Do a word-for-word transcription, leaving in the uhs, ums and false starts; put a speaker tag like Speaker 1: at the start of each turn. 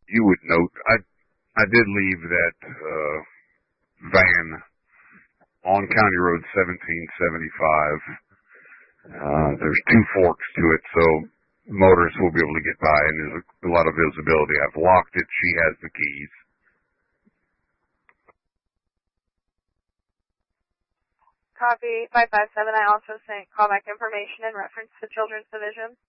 Speaker 1: you would note, I I did leave that uh, van on County Road seventeen seventy-five. Uh, there's two forks to it, so motorists will be able to get by, and there's a, a lot of visibility. I've locked it. She has the keys.
Speaker 2: Copy five five seven. I also sent callback information in reference to Children's Division.